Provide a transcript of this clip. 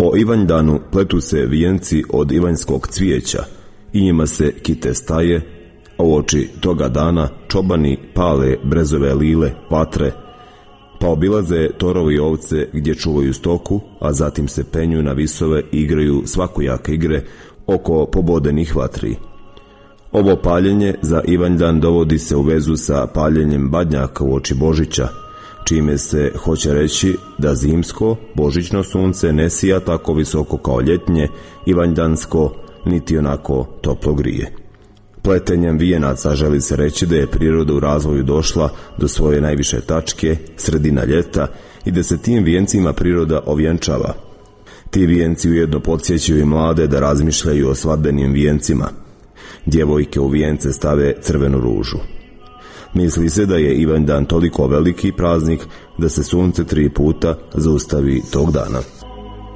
O Ivanjdanu pletu se vijenci od ivanjskog cvijeća i njima se kite staje, a uoči toga dana čobani pale brezove lile, vatre, pa obilaze torovi ovce gdje čuvaju stoku, a zatim se penju na visove i igraju svakojake igre oko pobodenih vatri. Ovo paljenje za Ivanjdan dovodi se u vezu sa paljenjem badnjaka uoči Božića, čime se hoće reći da zimsko, božićno sunce ne sija tako visoko kao ljetnje, ivanjdansko, niti onako toplo grije. Pletenjem vijenaca želi se reći da je priroda u razvoju došla do svoje najviše tačke, sredina ljeta, i da se tim vijencima priroda ovjenčava. Ti vijenci ujedno podsjećaju i mlade da razmišljaju o svadbenim vijencima. Djevojke u vijence stave crvenu ružu. Misli se da je Ivanjdan toliko veliki praznik da se sunce 3 puta zaustavi tog dana.